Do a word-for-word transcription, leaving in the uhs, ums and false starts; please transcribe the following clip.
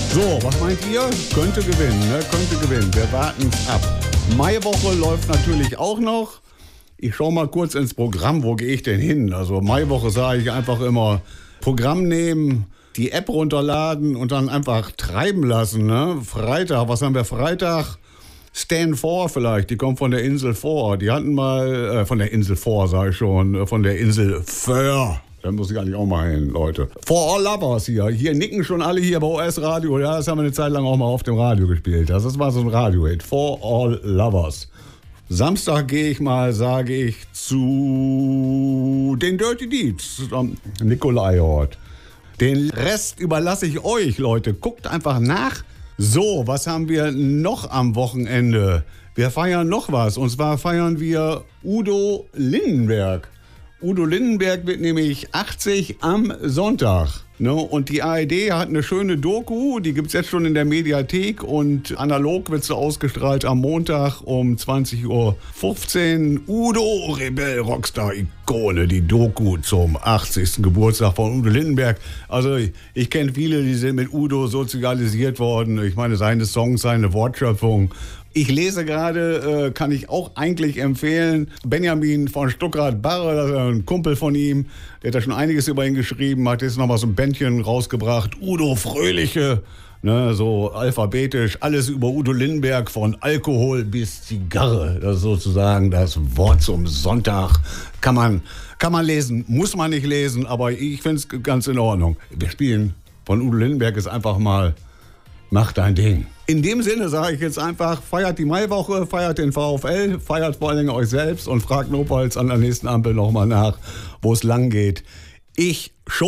So, was meint ihr? Könnte gewinnen, ne? Könnte gewinnen. Wir warten es ab. Maiwoche läuft natürlich auch noch. Ich schaue mal kurz ins Programm. Wo gehe ich denn hin? Also Maiwoche sage ich einfach immer, Programm nehmen, die App runterladen und dann einfach treiben lassen. Ne? Freitag, was haben wir Freitag? Stand For vielleicht, die kommt von der Insel For. Die hatten mal, äh, von der Insel For sage ich schon, äh, von der Insel Föhr. Da muss ich eigentlich auch mal hin, Leute. For All Lovers hier. Hier nicken schon alle hier bei O S Radio. Ja, das haben wir eine Zeit lang auch mal auf dem Radio gespielt. Das war so ein Radio-Hit. For All Lovers. Samstag gehe ich mal, sage ich, zu den Dirty Deeds am Nikolaiort. Den Rest überlasse ich euch, Leute. Guckt einfach nach. So, was haben wir noch am Wochenende? Wir feiern noch was. Und zwar feiern wir Udo Lindenberg. Udo Lindenberg wird nämlich achtzig am Sonntag. Ne? Und die A R D hat eine schöne Doku, die gibt es jetzt schon in der Mediathek und analog wird sie ausgestrahlt am Montag um zwanzig Uhr fünfzehn. Udo, Rebell, Rockstar-Ikone, die Doku zum achtzigsten Geburtstag von Udo Lindenberg. Also ich, ich kenne viele, die sind mit Udo sozialisiert worden. Ich meine, seine Songs, seine Wortschöpfung. Ich lese gerade, äh, kann ich auch eigentlich empfehlen, Benjamin von Stuckrad-Barre, das ist ein Kumpel von ihm, der hat da schon einiges über ihn geschrieben, hat jetzt noch mal so ein Bändchen rausgebracht, Udo Fröhliche, ne, so alphabetisch, alles über Udo Lindenberg, von Alkohol bis Zigarre, das ist sozusagen das Wort zum Sonntag, kann man, kann man lesen, muss man nicht lesen, aber ich finde es ganz in Ordnung. Wir spielen von Udo Lindenberg ist einfach mal Mach dein Ding. In dem Sinne sage ich jetzt einfach, feiert die Maiwoche, feiert den VfL, feiert vor allen Dingen euch selbst und fragt notfalls an der nächsten Ampel nochmal nach, wo es lang geht. Ich schon.